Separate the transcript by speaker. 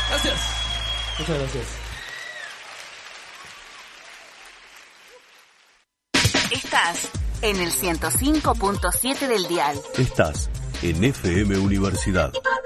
Speaker 1: Gracias. Muchas gracias.
Speaker 2: Estás en el 105.7 del dial.
Speaker 3: Estás en FM Universidad.